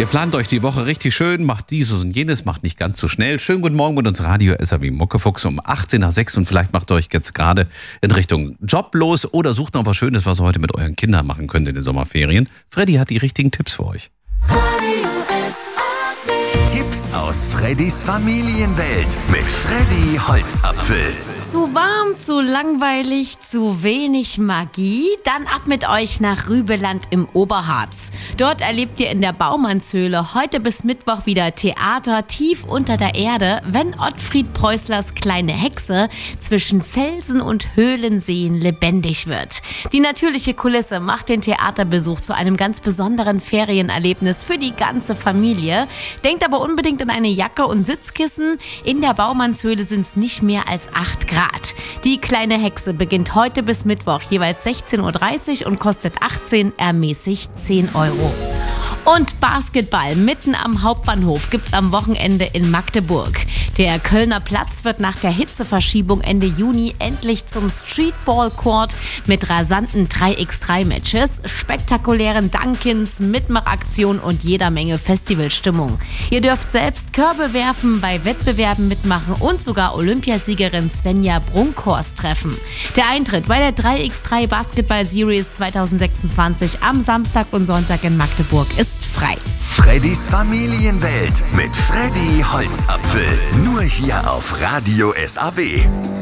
Ihr plant euch die Woche richtig schön, macht dieses und jenes, macht nicht ganz so schnell. Schönen guten Morgen mit uns Radio SAW Muckefuchs um 18 nach 6 und vielleicht macht ihr euch jetzt gerade in Richtung Job los oder sucht noch was Schönes, was ihr heute mit euren Kindern machen könnt in den Sommerferien. Freddy hat die richtigen Tipps für euch. Tipps aus Freddys Familienwelt mit Freddy Holzapfel. Zu warm, zu langweilig, zu wenig Magie? Dann ab mit euch nach Rübeland im Oberharz. Dort erlebt ihr in der Baumannshöhle heute bis Mittwoch wieder Theater tief unter der Erde, wenn Ottfried Preußlers kleine Hexe zwischen Felsen und Höhlenseen lebendig wird. Die natürliche Kulisse macht den Theaterbesuch zu einem ganz besonderen Ferienerlebnis für die ganze Familie. Denkt aber unbedingt an eine Jacke und Sitzkissen. In der Baumannshöhle sind es nicht mehr als 8 Grad. Die kleine Hexe beginnt heute bis Mittwoch jeweils 16:30 Uhr und kostet 18, ermäßigt 10 Euro. Und Basketball mitten am Hauptbahnhof gibt's am Wochenende in Magdeburg. Der Kölner Platz wird nach der Hitzeverschiebung Ende Juni endlich zum Streetball-Court mit rasanten 3x3-Matches, spektakulären Dunkins, Mitmachaktionen und jeder Menge Festivalstimmung. Ihr dürft selbst Körbe werfen, bei Wettbewerben mitmachen und sogar Olympiasiegerin Svenja Brunkhorst treffen. Der Eintritt bei der 3x3 Basketball Series 2026 am Samstag und Sonntag in Magdeburg ist frei. Freddys Familienwelt mit Freddy Holzapfel. Nur hier auf Radio SAW.